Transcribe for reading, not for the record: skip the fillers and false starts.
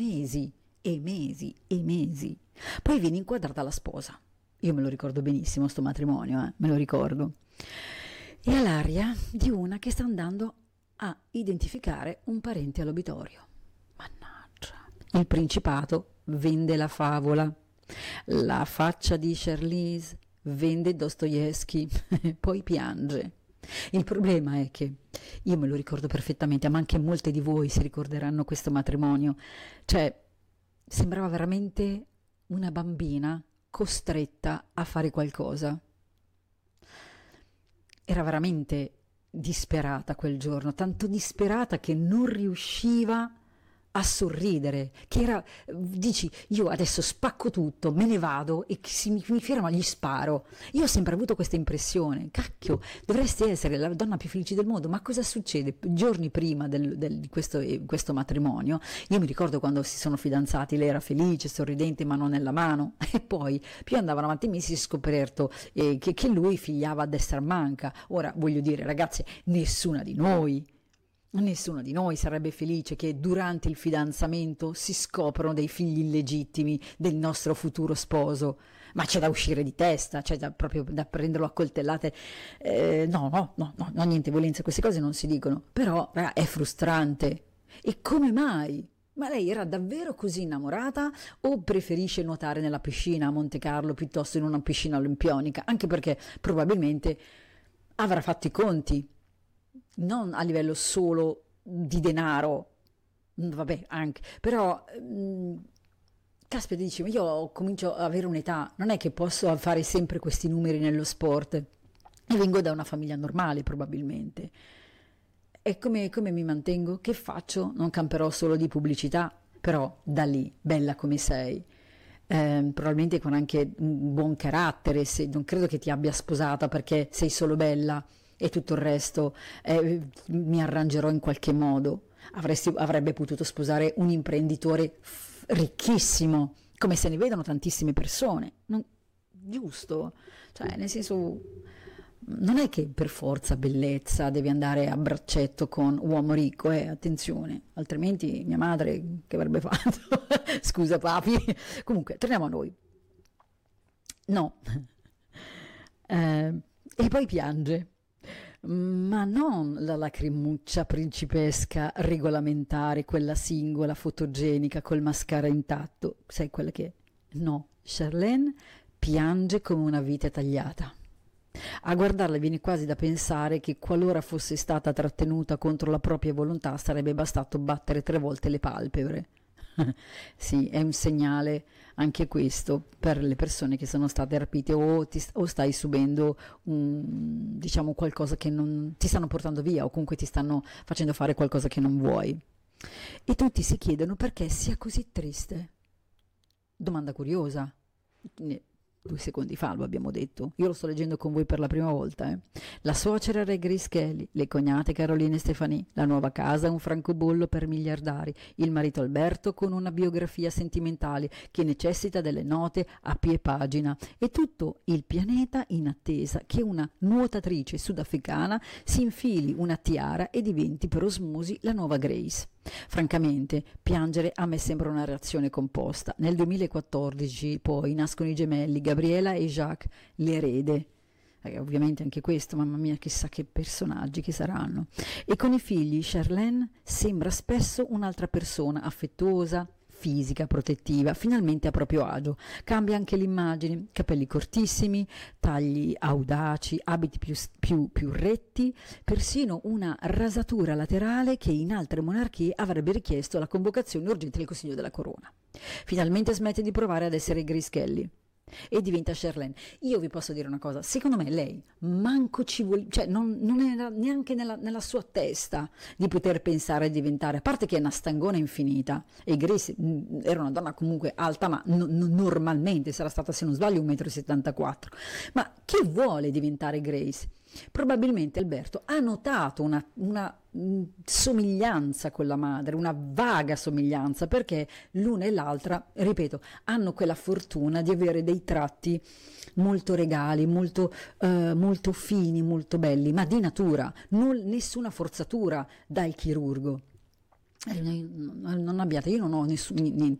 mesi e mesi e mesi. Poi viene inquadrata la sposa. Io me lo ricordo benissimo, sto matrimonio, me lo ricordo. E ha l'aria di una che sta andando a identificare un parente all'obitorio. Mannaggia. Il Principato vende la favola. La faccia di Charlize vende Dostoevsky, poi piange. Il problema è che io me lo ricordo perfettamente, ma anche molte di voi si ricorderanno questo matrimonio. Cioè, sembrava veramente una bambina costretta a fare qualcosa. Era veramente disperata quel giorno, tanto disperata che non riusciva a sorridere, che era, dici, io adesso spacco tutto, me ne vado e mi fermo gli sparo. Io ho sempre avuto questa impressione, cacchio, dovresti essere la donna più felice del mondo, ma cosa succede? Giorni prima di questo matrimonio, io mi ricordo quando si sono fidanzati, lei era felice, sorridente, mano nella mano, e poi più andavano avanti i mesi si è scoperto che lui figliava ad essere manca. Ora, voglio dire, ragazzi, Nessuna di noi sarebbe felice che durante il fidanzamento si scoprono dei figli illegittimi del nostro futuro sposo, ma c'è da uscire di testa, c'è proprio da prenderlo a coltellate. No, niente violenza, queste cose non si dicono, però è frustrante. E come mai? Ma lei era davvero così innamorata o preferisce nuotare nella piscina a Monte Carlo piuttosto in una piscina olimpionica? Anche perché probabilmente avrà fatto i conti, non a livello solo di denaro, vabbè, anche, però caspita, dici, ma io comincio ad avere un'età, non è che posso fare sempre questi numeri nello sport, e vengo da una famiglia normale probabilmente. E come mi mantengo? Che faccio? Non camperò solo di pubblicità, però da lì, bella come sei, probabilmente con anche un buon carattere, non credo che ti abbia sposata perché sei solo bella e tutto il resto mi arrangerò in qualche modo. Avrebbe potuto sposare un imprenditore ricchissimo, come se ne vedono tantissime persone, giusto? Cioè, nel senso, non è che per forza bellezza devi andare a braccetto con uomo ricco, attenzione, altrimenti mia madre che avrebbe fatto? Scusa papi. Comunque, torniamo a noi. No. E poi piange. Ma non la lacrimuccia principesca regolamentare, quella singola, fotogenica, col mascara intatto, sai quella che... No, Charlene piange come una vite tagliata. A guardarla viene quasi da pensare che qualora fosse stata trattenuta contro la propria volontà sarebbe bastato battere 3 volte le palpebre. Sì, è un segnale anche questo per le persone che sono state rapite o stai subendo diciamo qualcosa che non ti stanno portando via o comunque ti stanno facendo fare qualcosa che non vuoi. E tutti si chiedono perché sia così triste. Domanda curiosa. 2 secondi fa lo abbiamo detto, io lo sto leggendo con voi per la prima volta. La suocera era Grace Kelly, le cognate Caroline e Stephanie, la nuova casa un francobollo per miliardari, il marito Alberto con una biografia sentimentale che necessita delle note a piè pagina e tutto il pianeta in attesa che una nuotatrice sudafricana si infili una tiara e diventi per osmosi la nuova Grace. Francamente, piangere a me sembra una reazione composta. Nel 2014 poi nascono i gemelli Gabriela e Jacques, l'erede. Ovviamente anche questo, mamma mia, chissà che personaggi che saranno. E con i figli Charlene sembra spesso un'altra persona, affettuosa, fisica, protettiva, finalmente a proprio agio. Cambia anche l'immagine, capelli cortissimi, tagli audaci, abiti più retti, persino una rasatura laterale che in altre monarchie avrebbe richiesto la convocazione urgente del Consiglio della Corona. Finalmente smette di provare ad essere Grace Kelly e diventa Charlene. Io vi posso dire una cosa, secondo me lei manco ci vuole, cioè non era neanche nella sua testa di poter pensare di diventare, a parte che è una stangona infinita e Grace era una donna comunque alta, ma normalmente sarà stata, se non sbaglio, 1,74 m, ma chi vuole diventare Grace? Probabilmente Alberto ha notato una somiglianza con la madre, una vaga somiglianza, perché l'una e l'altra, ripeto, hanno quella fortuna di avere dei tratti molto regali, molto fini, molto belli, ma di natura, nessuna forzatura dal chirurgo. Non abbiate, io non ho niente